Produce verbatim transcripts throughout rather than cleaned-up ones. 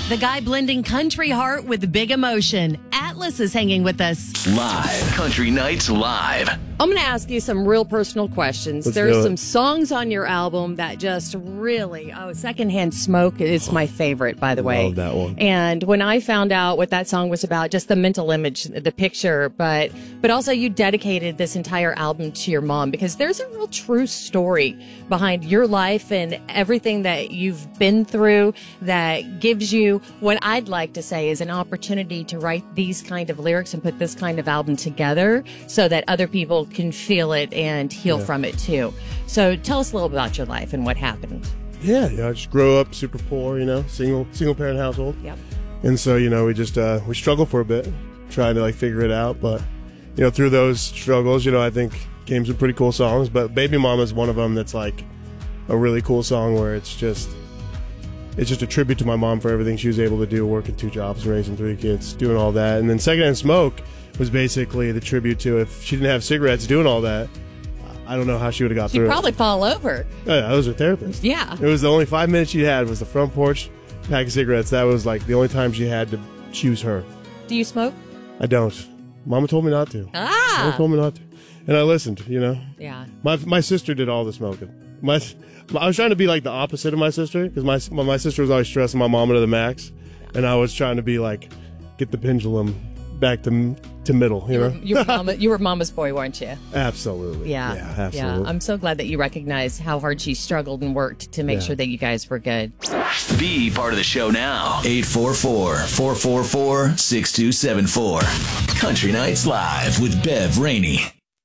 The guy blending country heart with big emotion. Atlas is hanging with us. Live. Country Nights Live. I'm going to ask you some real personal questions. Let's There's do it. some songs on your album that just really, oh, Secondhand Smoke is my favorite, by the way. Love that one. And when I found out what that song was about, just the mental image, the picture, but but also you dedicated this entire album to your mom because there's a real true story behind your life and everything that you've been through that gives you what I'd like to say is an opportunity to write these kind of lyrics and put this kind of album together so that other people can feel it and heal Yeah. from it too. So tell us a little about your life and what happened. Yeah, you know, I just grew up super poor, you know, single single parent household. Yep. And so, you know, we just, uh, we struggled for a bit, trying to like figure it out. But, you know, through those struggles, you know, I think came some pretty cool songs. But Baby Mama is one of them that's like a really cool song where it's just, it's just a tribute to my mom for everything she was able to do, working two jobs, raising three kids, doing all that. And then Secondhand Smoke was basically the tribute to if she didn't have cigarettes doing all that, I don't know how she would have got She'd through probably it. fall over. Oh, yeah, I was her therapist. Yeah. It was the only five minutes she had was the front porch, pack of cigarettes. That was like the only time she had to choose her. Do you smoke? I don't. Mama told me not to. Mama Ah. told me not to. And I listened, you know. Yeah. My my sister did all the smoking. My I was trying to be like the opposite of my sister because my, my my sister was always stressing my mama to the max, and I was trying to be like get the pendulum back to to middle, you You know. were, you, were mama, you were mama's boy, weren't you? Absolutely. Yeah. Yeah, absolutely. Yeah. I'm so glad that you recognize how hard she struggled and worked to make Yeah. sure that you guys were good. Be part of the show now. eight four four, four four four, six two seven four. Country Nights Live with Bev Rainey.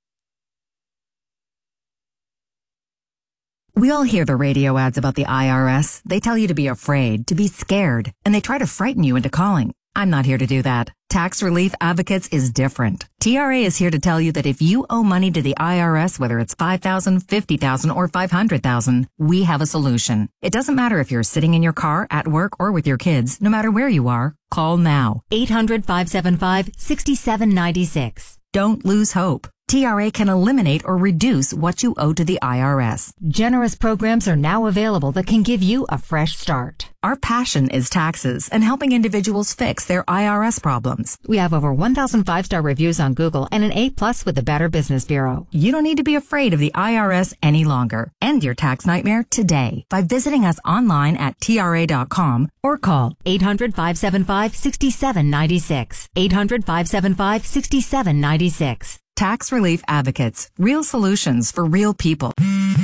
We all hear the radio ads about the I R S. They tell you to be afraid, to be scared, and they try to frighten you into calling. I'm not here to do that. Tax Relief Advocates is different. T R A is here to tell you that if you owe money to the I R S, whether it's five thousand dollars, fifty thousand dollars, or five hundred thousand dollars, we have a solution. It doesn't matter if you're sitting in your car, at work, or with your kids. No matter where you are, call now. eight hundred, five seven five, six seven nine six. Don't lose hope. T R A can eliminate or reduce what you owe to the I R S. Generous programs are now available that can give you a fresh start. Our passion is taxes and helping individuals fix their I R S problems. We have over one thousand five-star reviews on Google and an A plus with the Better Business Bureau. You don't need to be afraid of the I R S any longer. End your tax nightmare today by visiting us online at T R A dot com or call eight hundred, five seven five, six seven nine six. eight hundred, five seven five, six seven nine six. Tax Relief Advocates. Real solutions for real people.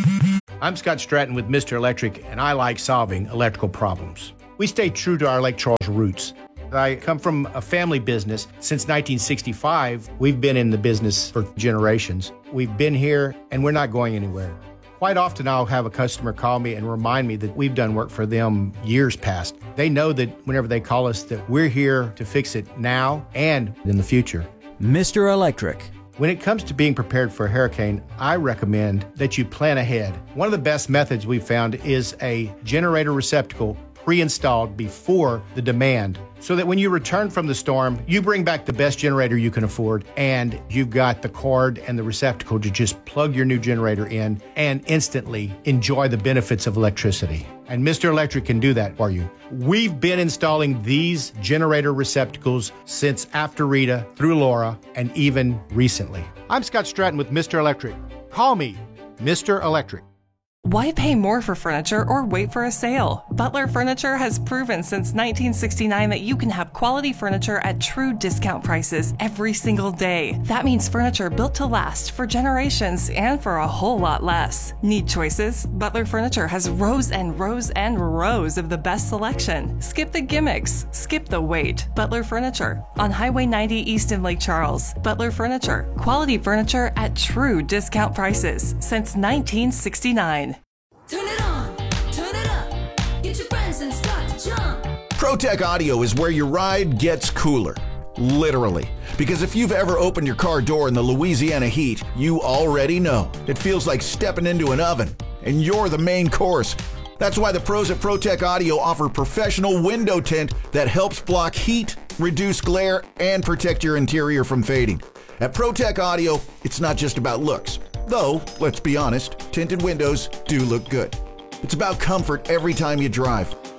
I'm Scott Stratton with Mister Electric, and I like solving electrical problems. We stay true to our electrical roots. I come from a family business. Since nineteen sixty-five, we've been in the business for generations. We've been here, and we're not going anywhere. Quite often, I'll have a customer call me and remind me that we've done work for them years past. They know that whenever they call us that we're here to fix it now and in the future. Mister Electric. When it comes to being prepared for a hurricane, I recommend that you plan ahead. One of the best methods we've found is a generator receptacle pre-installed before the demand, so that when you return from the storm, you bring back the best generator you can afford, and you've got the cord and the receptacle to just plug your new generator in and instantly enjoy the benefits of electricity. And Mister Electric can do that for you. We've been installing these generator receptacles since after Rita, through Laura, and even recently. I'm Scott Stratton with Mister Electric. Call me Mister Electric. Why pay more for furniture or wait for a sale? Butler Furniture has proven since nineteen sixty-nine that you can have quality furniture at true discount prices every single day. That means furniture built to last for generations and for a whole lot less. Need choices? Butler Furniture has rows and rows and rows of the best selection. Skip the gimmicks. Skip the wait. Butler Furniture on Highway ninety East in Lake Charles. Butler Furniture. Quality furniture at true discount prices since nineteen sixty-nine. Turn it on, turn it up, get your friends and start to jump. ProTech Audio is where your ride gets cooler. Literally. Because if you've ever opened your car door in the Louisiana heat, you already know. It feels like stepping into an oven, and you're the main course. That's why the pros at ProTech Audio offer professional window tint that helps block heat, reduce glare, and protect your interior from fading. At ProTech Audio, it's not just about looks. Though, let's be honest, tinted windows do look good. It's about comfort every time you drive.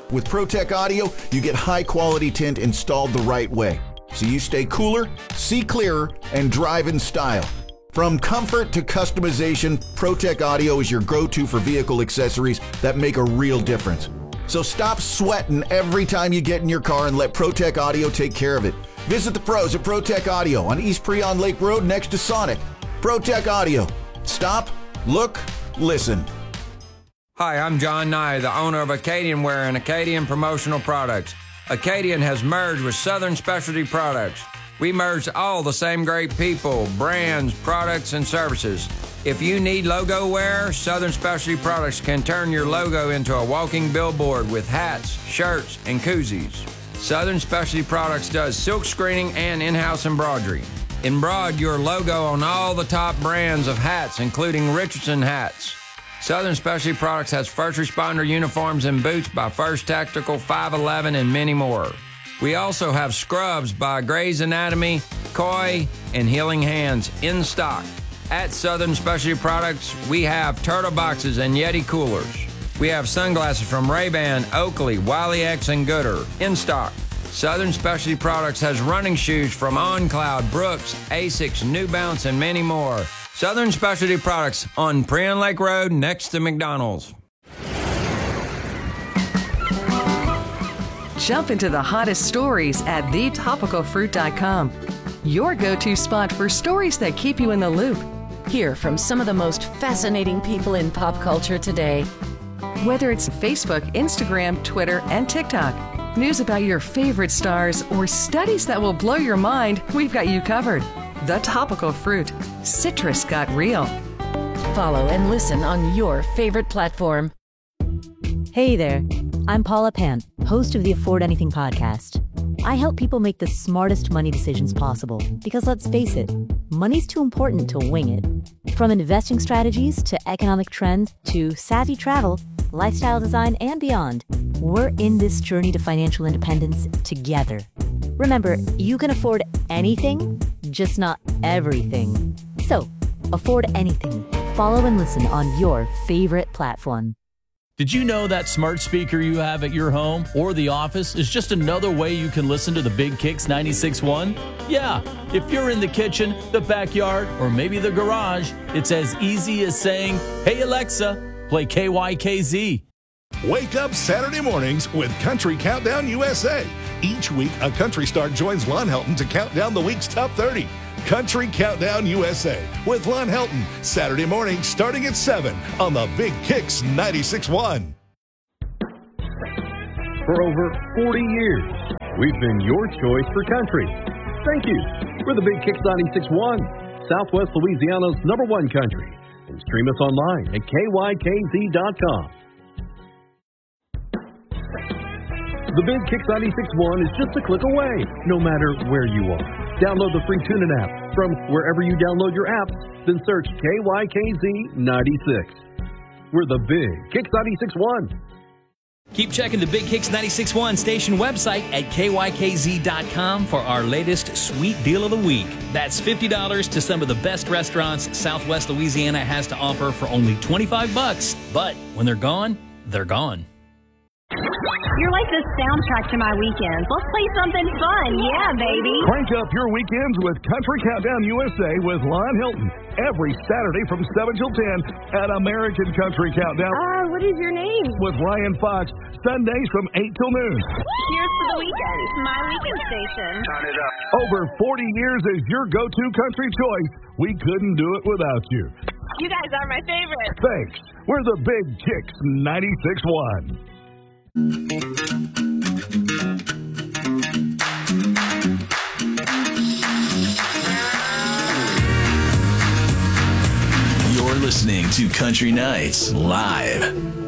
With ProTech Audio, you get high-quality tint installed the right way, so you stay cooler, see clearer, and drive in style. From comfort to customization, ProTech Audio is your go-to for vehicle accessories that make a real difference. So stop sweating every time you get in your car and let ProTech Audio take care of it. Visit the pros at ProTech Audio on East Preon Lake Road next to Sonic. ProTech Audio. Stop, look, listen. Hi, I'm John Nye, the owner of Acadian Wear and Acadian Promotional Products. Acadian has merged with Southern Specialty Products. We merged all the same great people, brands, products, and services. If you need logo wear, Southern Specialty Products can turn your logo into a walking billboard with hats, shirts, and koozies. Southern Specialty Products does silk screening and in-house embroidery. Embroider your logo on all the top brands of hats, including Richardson hats. Southern Specialty Products has first responder uniforms and boots by First Tactical, five eleven, and many more. We also have scrubs by Grey's Anatomy, Koi, and Healing Hands in stock. At Southern Specialty Products, we have turtle boxes and Yeti coolers. We have sunglasses from Ray-Ban, Oakley, Wiley X, and Gooder in stock. Southern Specialty Products has running shoes from OnCloud, Brooks, Asics, New Balance, and many more. Southern Specialty Products on Preon Lake Road next to McDonald's. Jump into the hottest stories at the topical fruit dot com. Your go-to spot for stories that keep you in the loop. Hear from some of the most fascinating people in pop culture today. Whether it's Facebook, Instagram, Twitter, and TikTok, news about your favorite stars, or studies that will blow your mind, we've got you covered. The Topical Fruit. Citrus got real. Follow and listen on your favorite platform. Hey there, I'm Paula Pant, host of the Afford Anything podcast. I help people make the smartest money decisions possible because, let's face it, money's too important to wing it. From investing strategies to economic trends to savvy travel, lifestyle design, and beyond, we're in this journey to financial independence together. Remember, you can afford anything, just not everything. So, afford anything. Follow and listen on your favorite platform. Did you know that smart speaker you have at your home or the office is just another way you can listen to the Big Kicks ninety-six point one? Yeah, if you're in the kitchen, the backyard, or maybe the garage, it's as easy as saying, "Hey Alexa, play K Y K Z." Wake up Saturday mornings with Country Countdown U S A. Each week, a country star joins Lon Helton to count down the week's top thirty. Country Countdown U S A with Lon Helton, Saturday morning starting at seven on the Big Kicks ninety-six point one. For over forty years, we've been your choice for country. Thank you. We're the Big Kicks ninety-six point one, Southwest Louisiana's number one country. And stream us online at K Y K Z dot com. The Big Kicks ninety-six point one is just a click away, no matter where you are. Download the free TuneIn app from wherever you download your apps, then search K Y K Z ninety-six. We're the Big Kicks ninety-six point one. Keep checking the Big Kicks ninety-six point one station website at K Y K Z dot com for our latest sweet deal of the week. That's fifty dollars to some of the best restaurants Southwest Louisiana has to offer for only twenty-five bucks. But when they're gone, they're gone. You're like the soundtrack to my weekends. Let's play something fun. Yeah, baby. Crank up your weekends with Country Countdown U S A with Lon Hilton. Every Saturday from seven till ten at American Country Countdown. Ah, uh, what is your name? With Ryan Fox. Sundays from eight till noon. Cheers for the weekend. My weekend station. Turn it up. Over forty years as your go-to country choice. We couldn't do it without you. You guys are my favorite. Thanks. We're the Big Kicks ninety-six point one. You're listening to Country Nights Live.